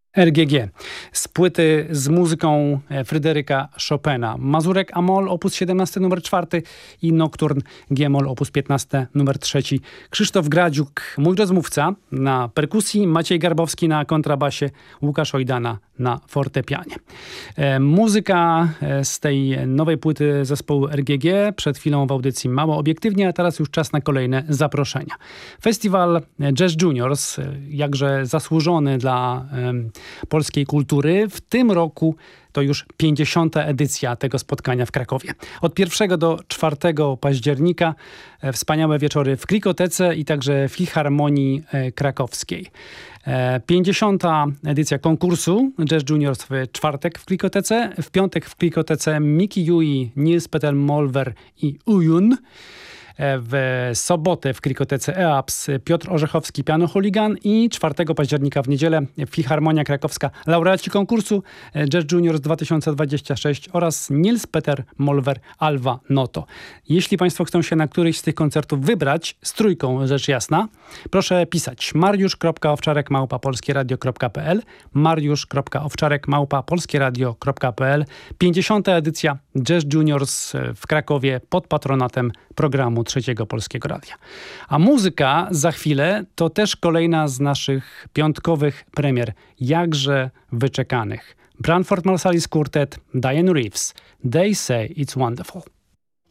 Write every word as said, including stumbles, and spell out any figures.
R G G z płyty z muzyką Fryderyka Chopina. Mazurek A-moll opus siedemnaście numer czwarty i Nocturne G-moll opus piętnaście numer trzeci. Krzysztof Gradziuk, mój rozmówca, na perkusji, Maciej Garbowski na kontrabasie, Łukasz Ojdana na fortepianie. E, muzyka z tej nowej płyty zespołu R G G przed chwilą w audycji Mało Obiektywnie, a teraz już czas na kolejne zaproszenia. Festiwal Jazz Juniors, jakże zasłużony dla e, polskiej kultury. W tym roku to już pięćdziesiąta edycja tego spotkania w Krakowie. Od pierwszego do czwartego października e, wspaniałe wieczory w Klikotece i także Filharmonii e, Krakowskiej. E, pięćdziesiąta edycja konkursu Jazz Juniors w czwartek w Klikotece, w piątek w Klikotece Miki Yui, Nils Peter Molver i Ujun. W sobotę w Klikotece E A P S Piotr Orzechowski, Piano Hooligan i czwartego października w niedzielę Filharmonia Krakowska, laureaci konkursu Jazz Juniors dwa tysiące dwudziesty szósty oraz Nils Peter Molver, Alva Noto. Jeśli Państwo chcą się na któryś z tych koncertów wybrać, z trójką rzecz jasna, proszę pisać mariusz kropka owczarek małpa polskieradio kropka p l mariusz kropka owczarek małpa polskieradio kropka p l. pięćdziesiąta edycja Jazz Juniors w Krakowie pod patronatem programu Trzeciego Polskiego Radia. A muzyka za chwilę to też kolejna z naszych piątkowych premier, jakże wyczekanych. Branford Marsalis Quartet, Diane Reeves, They Say It's Wonderful.